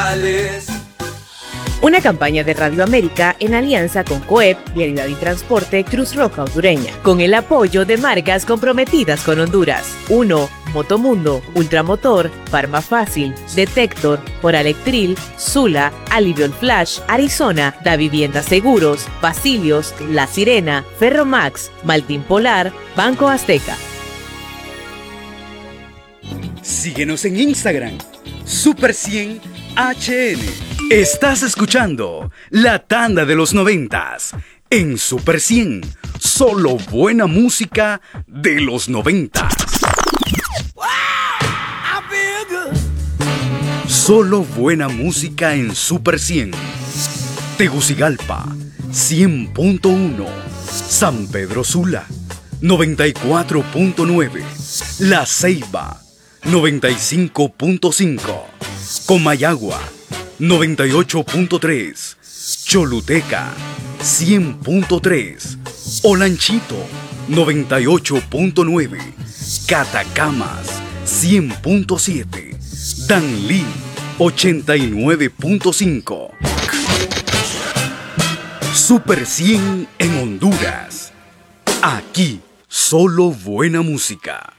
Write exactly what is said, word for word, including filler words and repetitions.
Rosales. Una campaña de Radio América en alianza con COEP, Vialidad y Transporte Cruz Roja Hondureña, con el apoyo de marcas comprometidas con Honduras. uno. Motomundo, Ultramotor, Farma Fácil, Detector, Oralectril, Zula, Alivion Flash, Arizona, Da Vivienda Seguros, Basilios, La Sirena, Ferromax, Maltín Polar, Banco Azteca. Síguenos en Instagram, Super cien H N. Estás escuchando La Tanda de los Noventas en Super cien. Solo buena música de los noventas. Solo buena música en Super cien. Tegucigalpa, cien punto uno. San Pedro Sula, noventa y cuatro punto nueve. La Ceiba, noventa y cinco punto cinco. Comayagua, noventa y ocho punto tres. Choluteca, cien punto tres. Olanchito, noventa y ocho punto nueve. Catacamas, cien punto siete. Danlí, ochenta y nueve punto cinco. Super cien en Honduras. Aquí, solo buena música.